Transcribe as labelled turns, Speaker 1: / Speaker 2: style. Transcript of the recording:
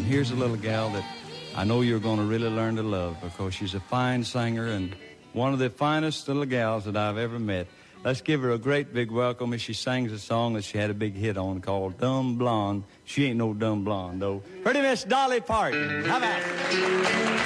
Speaker 1: here's a little gal that I know you're going to really learn to love because she's a fine singer and one of the finest little gals that I've ever met. Let's give her a great big welcome as she sings a song that she had a big hit on called Dumb Blonde. She ain't no dumb blonde, though. Pretty Miss Dolly Parton. How about it?